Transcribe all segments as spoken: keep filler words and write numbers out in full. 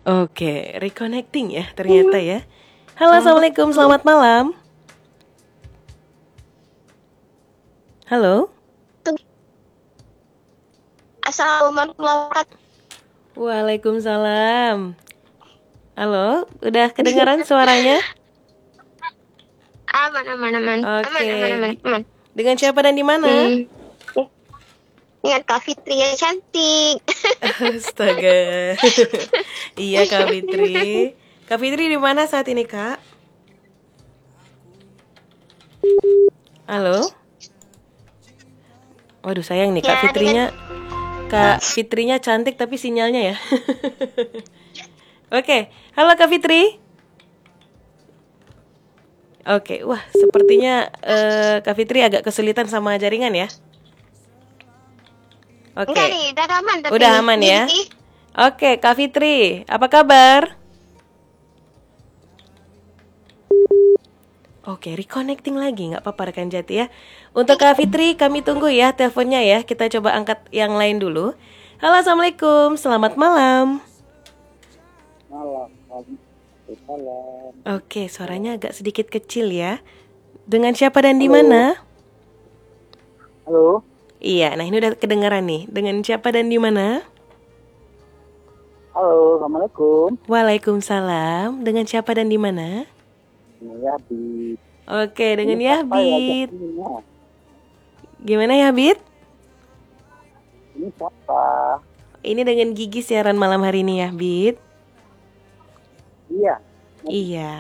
Oke, reconnecting ya ternyata ya. Halo, assalamualaikum, selamat malam. Halo. Assalamualaikum warahmatullahi wabarakatuh. Waalaikumsalam. Halo, udah kedengaran suaranya? Aman, aman, aman. Aman, Oke. aman, aman, aman. Dengan siapa dan di mana? Hmm. Ingat Kak Fitri yang cantik. Astaga. Iya, Kak Fitri. Kak Fitri di mana saat ini, Kak? Halo. Waduh, sayang nih Kak Ya, Fitrinya. dengan Kak Fitrinya cantik tapi sinyalnya ya. Oke, halo Kak Fitri. Oke, wah sepertinya eh, Kak Fitri agak kesulitan sama jaringan ya. enggak Oke, nih, udah aman tapi udah aman ya. gini. Oke, Kak Fitri, apa kabar? Oke, reconnecting lagi, nggak apa-apa rekan Jati ya. Untuk Kak Fitri, kami tunggu ya teleponnya ya. Kita coba angkat yang lain dulu. Halo, assalamualaikum, selamat malam. Malam, malam. Oke, suaranya agak sedikit kecil ya. Dengan siapa dan di Halo. mana? Halo. Iya, nah ini udah kedengaran nih. Dengan siapa dan di mana? Halo, assalamualaikum. Waalaikumsalam. Dengan siapa dan di mana? Ini Yabit. Oke, dengan Ini siapa ya Yabit. jadinya? Gimana Yabit? Ini siapa? Ini dengan Gigi siaran malam hari ini Yabit. Iya. Iya.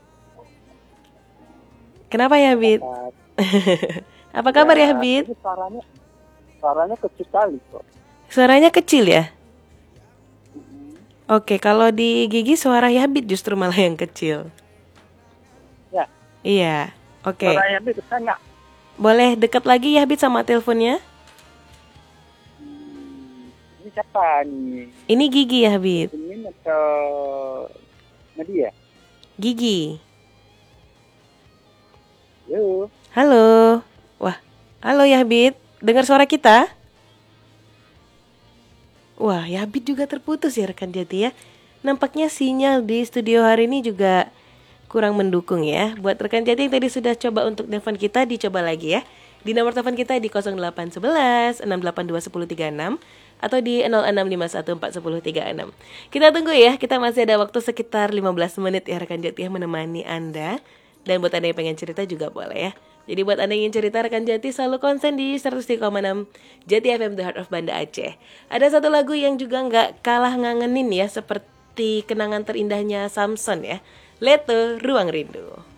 Kenapa Yabit? Apa kabar ya, Yabit? Ini suaranya, suaranya kecil sekali kok. Suaranya kecil ya? Oke, kalau di Gigi suara Yabit justru malah yang kecil. Ya. Iya, oke. Suara Yabit kesana. Boleh dekat lagi Yabit sama teleponnya? Hmm, ini siapa nih? Ini Gigi Yabit. Ini atau Nadia? Gigi. Yo. Halo. Wah, halo Yabit. Dengar suara kita? Wah, Yabit juga terputus ya rekan Jati ya. Nampaknya sinyal di studio hari ini juga kurang mendukung ya. Buat rekan Jati yang tadi sudah coba untuk telepon kita, dicoba lagi ya. Di nomor telepon kita di nol delapan satu satu, enam delapan dua, satu nol tiga enam atau di nol enam lima satu empat satu nol tiga enam. Kita tunggu ya, kita masih ada waktu sekitar lima belas menit ya rekan Jati ya menemani Anda. Dan buat Anda yang pengen cerita juga boleh ya. Jadi buat Anda yang ingin cerita rekan Jati selalu konsen di seratus tiga koma enam Jati F M The Heart of Banda Aceh. Ada satu lagu yang juga nggak kalah ngangenin ya, seperti kenangan terindahnya Samson ya. Leto Ruang Rindu.